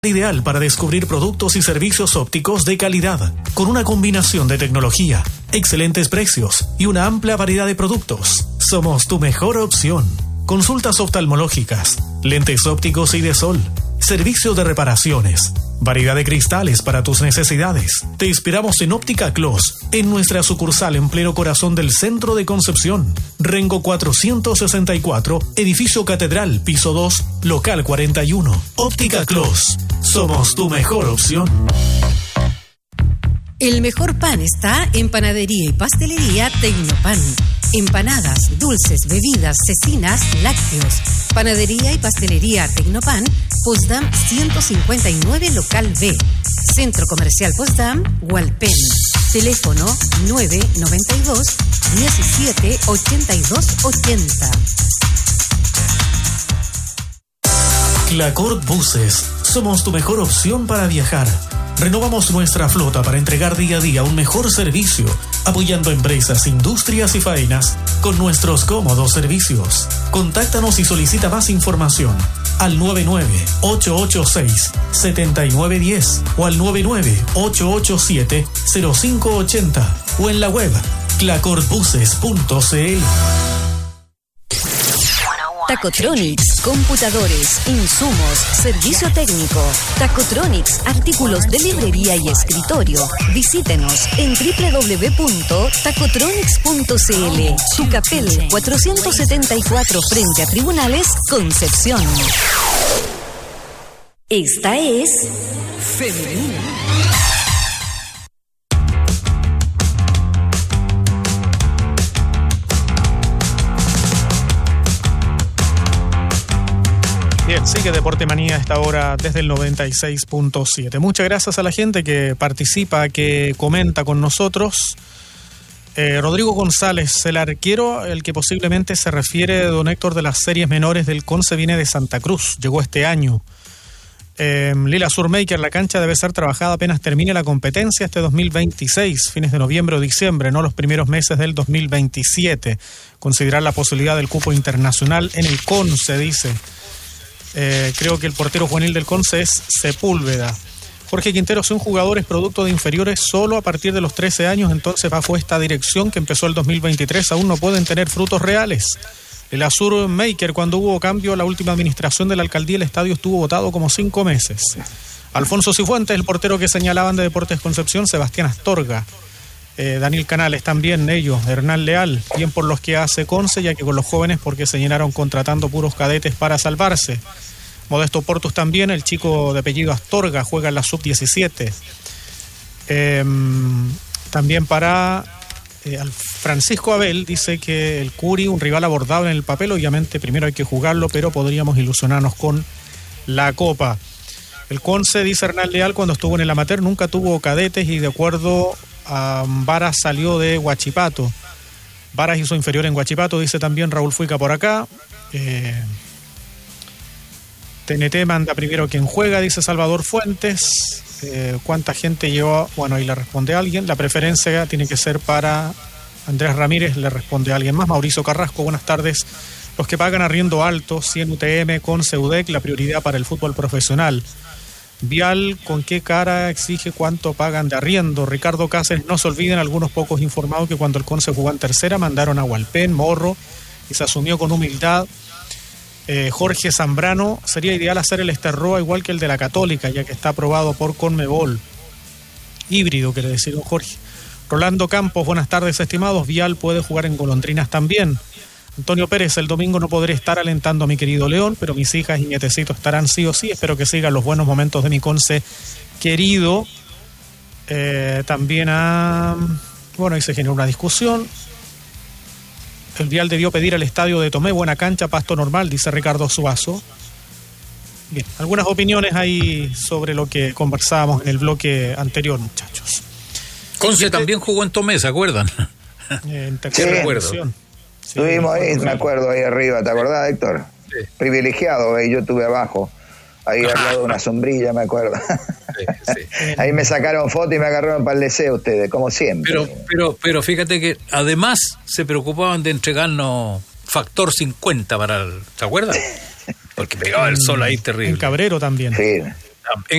Ideal para descubrir productos y servicios ópticos de calidad, con una combinación de tecnología, excelentes precios y una amplia variedad de productos. Somos tu mejor opción. Consultas oftalmológicas, lentes ópticos y de sol, servicio de reparaciones, variedad de cristales para tus necesidades. Te esperamos en Óptica Clos, en nuestra sucursal en pleno corazón del centro de Concepción. Rengo 464, edificio Catedral, piso 2, local 41. Óptica Clos, somos tu mejor opción. El mejor pan está en Panadería y Pastelería Tecnopan. Empanadas, dulces, bebidas, cecinas, lácteos. Panadería y Pastelería Tecnopan, Potsdam 159, local B. Centro Comercial Potsdam, Hualpén. Teléfono 992 17 82 80. Clacort Buses, somos tu mejor opción para viajar. Renovamos nuestra flota para entregar día a día un mejor servicio, apoyando empresas, industrias y faenas con nuestros cómodos servicios. Contáctanos y solicita más información al 99-886-7910 o al 99-887-0580 o en la web clacortbuses.cl. Tacotronics, computadores, insumos, servicio técnico. Tacotronics, artículos de librería y escritorio. Visítenos en www.tacotronics.cl. Tucapel 474 frente a Tribunales, Concepción. Esta es Femenina. Bien, sigue Deporte Manía a esta hora desde el 96.7. Muchas gracias a la gente que participa, que comenta con nosotros. Rodrigo González, el arquero, el que posiblemente se refiere don Héctor de las series menores del Conce, viene de Santa Cruz, llegó este año. Lila Surmaker, la cancha debe ser trabajada apenas termine la competencia este 2026, fines de noviembre o diciembre, no los primeros meses del 2027. Considerar la posibilidad del cupo internacional en el Conce, dice. Creo que el portero juvenil del Conce es Sepúlveda. Jorge Quintero, son jugadores producto de inferiores solo a partir de los 13 años, entonces bajo esta dirección que empezó el 2023 aún no pueden tener frutos reales. El Azur Maker, cuando hubo cambio a la última administración de la alcaldía, el estadio estuvo votado como 5 meses. Alfonso Cifuentes, el portero que señalaban de Deportes Concepción, Sebastián Astorga. Daniel Canales también, ellos, Hernán Leal, bien por los que hace Conce, ya que con los jóvenes porque se llenaron contratando puros cadetes para salvarse. Modesto Portus también, el chico de apellido Astorga, juega en la sub-17. También para Francisco Abel, dice que el Curi, un rival abordable en el papel, obviamente primero hay que jugarlo, pero podríamos ilusionarnos con la Copa. El Conce, dice Hernán Leal, cuando estuvo en el amateur nunca tuvo cadetes y de acuerdo a Varas salió de Huachipato. Varas hizo inferior en Huachipato, dice también Raúl Fuica por acá. TNT manda primero quien juega, dice Salvador Fuentes. ¿Cuánta gente llevó? Bueno, ahí le responde alguien. La preferencia tiene que ser para Andrés Ramírez, le responde alguien más. Mauricio Carrasco, buenas tardes. Los que pagan arriendo alto, 100 UTM con CEUDEC, la prioridad para el fútbol profesional. Vial, ¿con qué cara exige cuánto pagan de arriendo? Ricardo Cáceres, no se olviden algunos pocos informados que cuando el Conce jugó en tercera mandaron a Hualpén, Morro, y se asumió con humildad. Jorge Zambrano, sería ideal hacer el Esterroa igual que el de la Católica, ya que está aprobado por Conmebol. Híbrido, quiere decir don Jorge. Rolando Campos, buenas tardes estimados. Vial puede jugar en Golondrinas también. Antonio Pérez, el domingo no podré estar alentando a mi querido León, pero mis hijas y nietecitos estarán sí o sí. Espero que sigan los buenos momentos de mi Conce querido. También bueno, ahí se generó una discusión. El Vial debió pedir al estadio de Tomé buena cancha, pasto normal, dice Ricardo Suazo. Bien, algunas opiniones ahí sobre lo que conversábamos en el bloque anterior, muchachos. Conce también jugó en Tomé, ¿se acuerdan? En tercera división. Sí, estuvimos ahí, me acuerdo, ahí arriba, ¿te acordás, Héctor? Sí. Privilegiado, ahí yo estuve abajo, ahí al lado de una sombrilla, me acuerdo. Sí. Ahí me sacaron foto y me agarraron para el deseo ustedes, como siempre. Pero fíjate que además se preocupaban de entregarnos factor 50 para el, ¿te acuerdas? Porque pegaba el sol ahí terrible. En Cabrero también. Sí.